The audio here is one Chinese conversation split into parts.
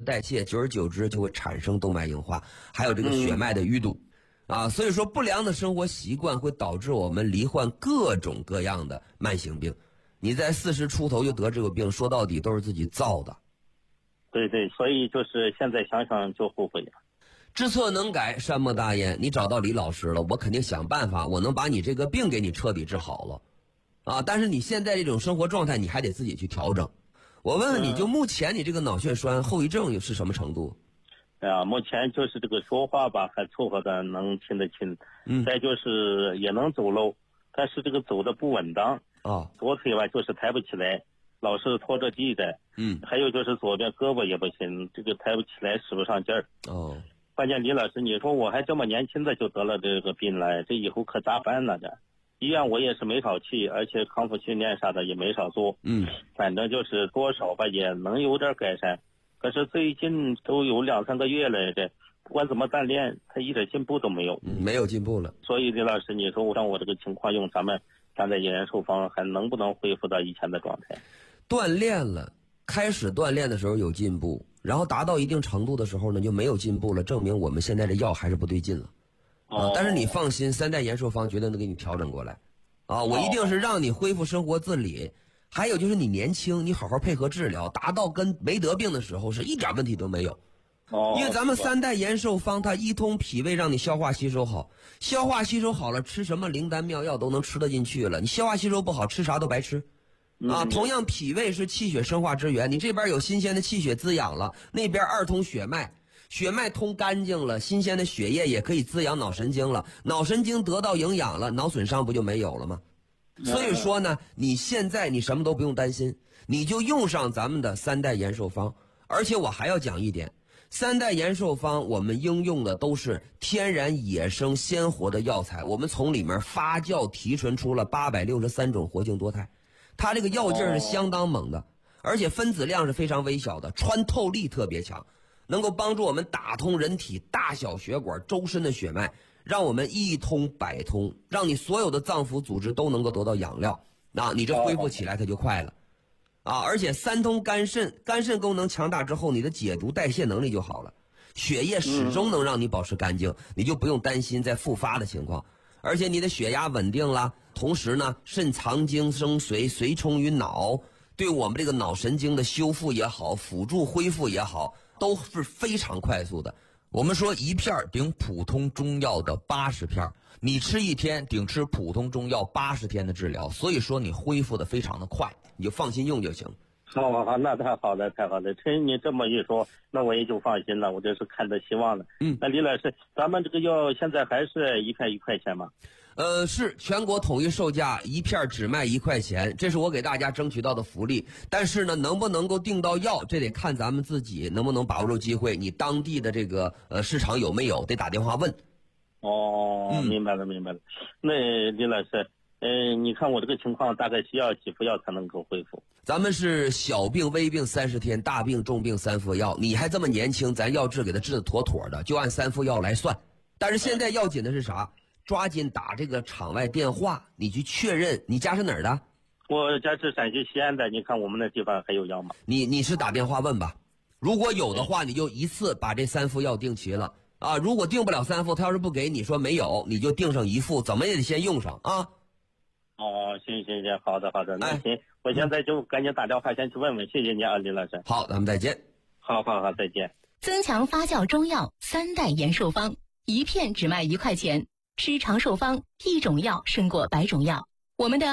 代谢，久而久之就会产生动脉硬化，还有这个血脉的淤堵。所以说不良的生活习惯会导致我们罹患各种各样的慢性病。你在40出头就得这个病，说到底都是自己造的。 对对，所以就是现在想想就后悔了。 知错能改，善莫大焉。你找到李老师了，我肯定想办法，我能把你这个病给你彻底治好了。但是你现在这种生活状态，你还得自己去调整。我问问你，就目前你这个脑血栓后遗症是什么程度？ 目前就是这个说话吧，还凑合的能听得清，再就是也能走路，但是这个走的不稳当左腿吧就是抬不起来，老是拖着地的，还有就是左边胳膊也不行，这个抬不起来，使不上劲儿。关键李老师，你说我还这么年轻的就得了这个病了，这以后可咋办呢？这医院我也是没少去，而且康复训练啥的也没少做，反正就是多少吧也能有点改善。可是最近都有2-3个月了，这不管怎么锻炼，他一点进步都没有， 没有进步了。 所以李老师，你说像我这个情况，用咱们3代延寿方还能不能恢复到以前的状态？ 锻炼了，开始锻炼的时候有进步，然后达到一定程度的时候呢就没有进步了，证明我们现在的药还是不对劲了。但是你放心，3代延寿方绝对能给你调整过来。我一定是让你恢复生活自理。还有就是你年轻，你好好配合治疗，达到跟没得病的时候是一点问题都没有。因为咱们3代延寿方它一通脾胃，让你消化吸收好，消化吸收好了，吃什么灵丹妙药都能吃得进去了。你消化吸收不好，吃啥都白吃。同样脾胃是气血生化之源，你这边有新鲜的气血滋养了，那边2通血脉，血脉通干净了，新鲜的血液也可以滋养脑神经了，脑神经得到营养了，脑损伤不就没有了吗？所以说呢，你现在你什么都不用担心，你就用上咱们的3代延寿方。而且我还要讲一点，3代延寿方我们应用的都是天然野生鲜活的药材，我们从里面发酵提纯出了863种活性多肽，它这个药劲是相当猛的，而且分子量是非常微小的，穿透力特别强，能够帮助我们打通人体大小血管周身的血脉，让我们一通百通，让你所有的脏腑组织都能够得到养料，你这恢复起来它就快了。而且3通肝肾，肝肾功能强大之后，你的解毒代谢能力就好了，血液始终能让你保持干净，你就不用担心再复发的情况。而且你的血压稳定了，同时呢，肾藏精生髓，髓充于脑，对我们这个脑神经的修复也好，辅助恢复也好，都是非常快速的。 我们说1片顶普通中药的80片，你吃1天顶吃普通中药80天的治疗，所以说你恢复的非常的快， 你就放心用就行。 好，那太好了，太好了。听你这么一说，那我也就放心了，我就是看着希望了。那李老师，咱们这个药现在还是1片1块钱吗？ 是全国统一售价，1片只卖1块钱，这是我给大家争取到的福利。但是呢，能不能够订到药，这得看咱们自己能不能把握住机会，你当地的这个市场有没有，得打电话问。 明白了。那李老师，你看我这个情况大概需要几副药才能够恢复？ 咱们是小病微病30天，大病重病3副药。你还这么年轻，咱药治给他治得妥妥的，就按3副药来算。但是现在要紧的是啥？抓紧打这个场外电话，你去确认你家是哪儿的？ 我家是陕西西安的，你看我们那地方还有药吗？ 你是打电话问吧，如果有的话，你就一次把这3副药订齐了如果订不了3副，他要是不给你说没有，你就订上1副，怎么也得先用上啊。 行，好的，那行，我现在就赶紧打电话先去问问，谢谢你啊，李老师。 好，咱们再见。 好，再见。 增强发酵中药3代延寿方，1片只卖1块钱，吃长寿方，1种药胜过100种药。我们的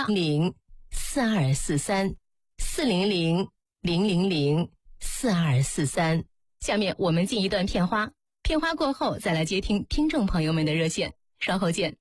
042434000004243。下面我们进一段片花，片花过后再来接听听众朋友们的热线，稍后见。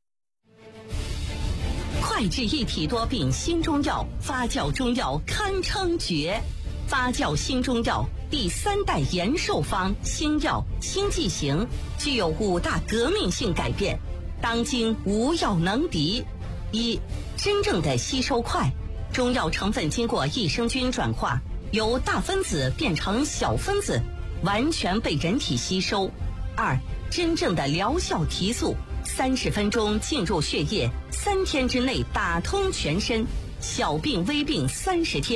快治一体多病新中药，发酵中药堪称绝。发酵新中药第3代延寿方新药新剂型，具有5大革命性改变，当今无药能敌。1. 真正的吸收快，中药成分经过益生菌转化，由大分子变成小分子，完全被人体吸收。2. 真正的疗效提速，30分钟进入血液，3天之内打通全身，小病微病30天。